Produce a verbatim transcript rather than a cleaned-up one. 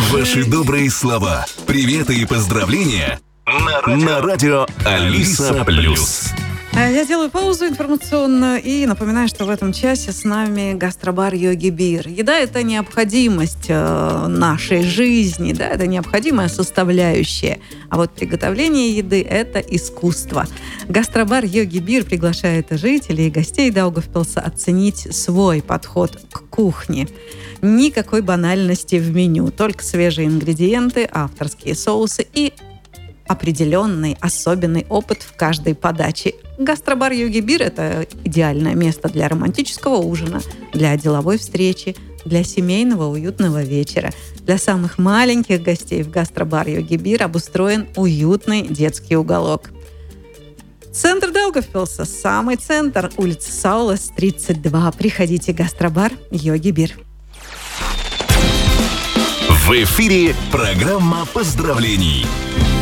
Ваши добрые слова, приветы и поздравления на радио, на радио Алиса Плюс. Я делаю паузу информационную и напоминаю, что в этом часе с нами гастробар Йоги Бир. Еда – это необходимость нашей жизни, да, это необходимая составляющая. А вот приготовление еды – это искусство. Гастробар Йоги Бир приглашает жителей и гостей Даугавпилса оценить свой подход к кухне. Никакой банальности в меню, только свежие ингредиенты, авторские соусы и определенный особенный опыт в каждой подаче. Гастробар Йоги Бир – это идеальное место для романтического ужина, для деловой встречи, для семейного уютного вечера. Для самых маленьких гостей в гастробар Йоги Бир обустроен уютный детский уголок. Центр Даугавпилса, самый центр, улица Саулас, тридцать два. Приходите, гастробар Йоги Бир. В эфире программа поздравлений.